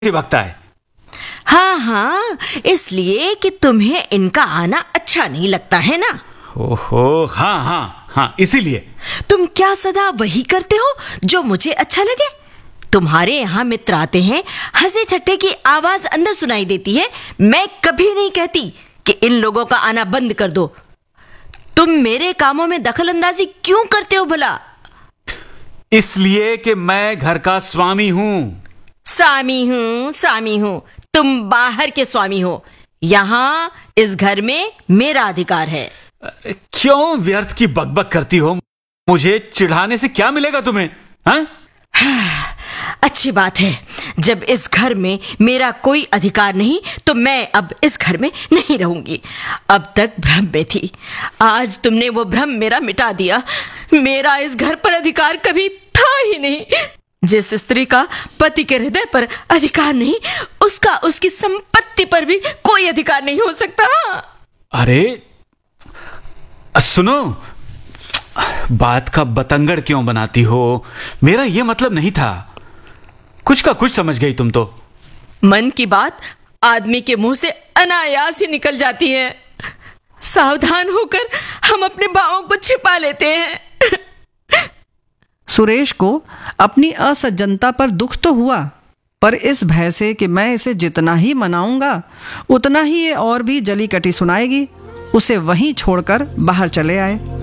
भगता है। हाँ हाँ, इसलिए कि तुम्हें इनका आना अच्छा नहीं लगता है ना। ओहो, हाँ हाँ हाँ, इसीलिए। तुम क्या सदा वही करते हो जो मुझे अच्छा लगे? तुम्हारे यहाँ मित्र आते हैं, हंसी ठट्टे की आवाज अंदर सुनाई देती है। मैं कभी नहीं कहती कि इन लोगों का आना बंद कर दो। तुम मेरे कामों में दखल अंदाजी क्यों करते हो भला? इसलिए कि मैं घर का स्वामी हूँ। स्वामी हूँ। तुम बाहर के स्वामी हो। यहाँ इस घर में मेरा अधिकार है। अरे क्यों व्यर्थ की बकबक करती हो? मुझे चिढ़ाने से क्या मिलेगा तुम्हें? हाँ? अच्छी बात है। जब इस घर में मेरा कोई अधिकार नहीं तो मैं अब इस घर में नहीं रहूंगी। अब तक भ्रम में थी, आज तुमने वो भ्रम मेरा मिटा दिया। मेरा इस घर पर अधिकार कभी था ही नहीं। जिस स्त्री का पति के हृदय पर अधिकार नहीं, उसका उसकी संपत्ति पर भी कोई अधिकार नहीं हो सकता। अरे सुनो, बात का बतंगड़ क्यों बनाती हो? मेरा ये मतलब नहीं था। कुछ का कुछ समझ गई तुम तो। मन की बात आदमी के मुंह से अनायास ही निकल जाती है। सावधान होकर हम अपने भावों को छिपा लेते हैं। सुरेश को अपनी असज्जनता पर दुख तो हुआ, पर इस भय से कि मैं इसे जितना ही मनाऊंगा उतना ही ये और भी जली कटी सुनाएगी, उसे वहीं छोड़कर बाहर चले आए।